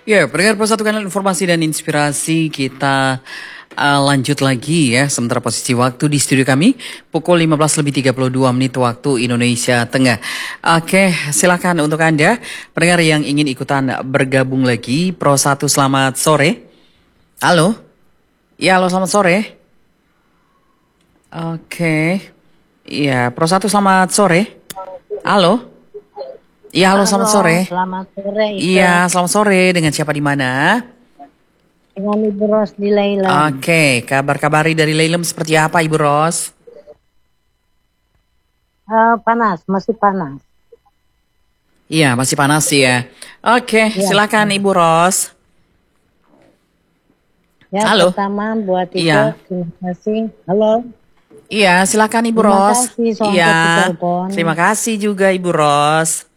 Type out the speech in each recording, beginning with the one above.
Ya, pendengar Persatu Kanal Informasi dan Inspirasi, kita lanjut lagi ya. Sementara posisi waktu di studio kami pukul 15:32 waktu Indonesia Tengah. Oke, silakan untuk Anda pendengar yang ingin ikutan bergabung lagi. Pro 1, selamat sore. Halo. Ya, halo, selamat sore. Oke. Ya, Pro 1, selamat sore. Halo. Iya, halo, selamat sore. Selamat sore. Iya, selamat sore. Dengan siapa di mana? Dengan Ibu Ros di Lailem. Oke, kabar-kabari dari Lailem seperti apa, Ibu Ros? Panas, masih panas. Iya, masih panas ya. Oke, Ya. silakan Ibu Ros. Ya, Halo. pertama buat Ibu, Iya. terima kasih. Halo. Iya, silakan Ibu Terima Ros. kasih, soal Iya, telepon. terima kasih juga Ibu Ros.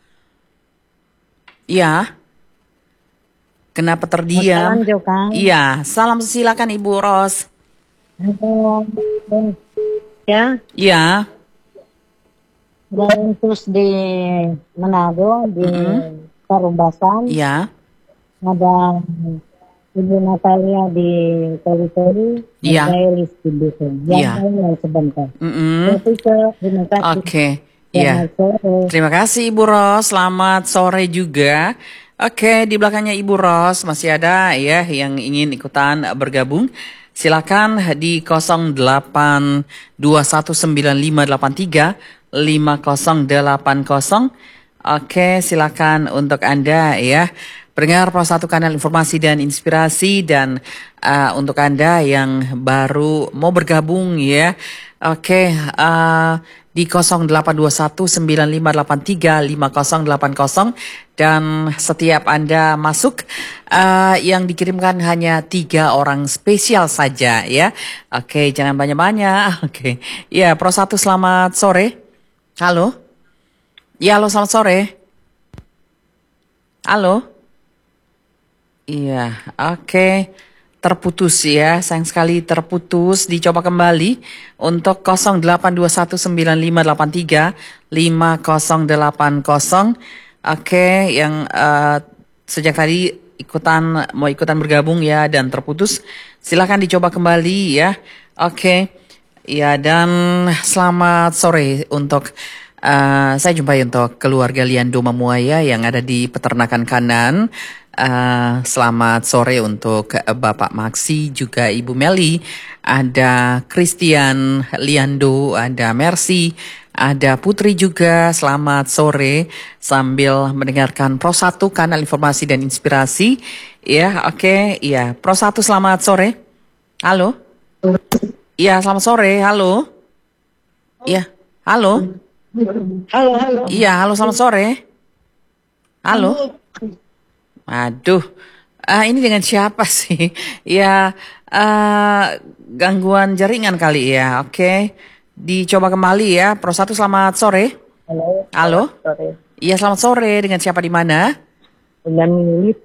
Iya. Kenapa terdiam? Salam juga. Iya, salam silakan Ibu Ros. Halo. Ya, Iya. dan terus di Manado, di Parumbasan, Iya. ada Ibu Natalia di Tori-Tori, Iya. ada Elis di Bitung. Iya. Yang sebentar. Mm-mm. Terima kasih. Oke. Iya. Selamat sore. Terima kasih Ibu Ros, selamat sore juga. Oke, di belakangnya Ibu Ros masih ada ya yang ingin ikutan bergabung. Silakan di 082195835080. Oke, silakan untuk Anda ya. Pendengar Pro 1 Kanal Informasi dan Inspirasi, dan untuk Anda yang baru mau bergabung ya. Oke, di 082195835080, dan setiap Anda masuk yang dikirimkan hanya 3 orang spesial saja ya. Oke, jangan banyak-banyak. Oke. Ya, Pro 1, selamat sore. Halo. Ya, halo, selamat sore. Halo. Iya, oke. Terputus ya, sayang sekali terputus. Dicoba kembali untuk 082195835080. Oke, yang sejak tadi mau ikutan bergabung ya dan terputus, silakan dicoba kembali ya. Oke. Ya, dan selamat sore untuk saya jumpai untuk keluarga Liando Mamuaya yang ada di Peternakan Kanan. Selamat sore untuk Bapak Maksi, juga Ibu Meli, ada Christian Liando, ada Mercy, ada Putri juga. Selamat sore sambil mendengarkan Pro 1 Kanal Informasi dan Inspirasi. Ya, oke. Ya, Pro 1, selamat sore. Halo. Iya, selamat sore. Halo. Iya, halo. Halo. Iya, halo, selamat sore. Halo. Aduh, ini dengan siapa sih? Ya, gangguan jaringan kali ya. Oke, dicoba kembali ya. Pro 1, selamat sore. Halo. Halo. Sore. Iya, selamat sore. Dengan siapa di mana? Dengan Lilis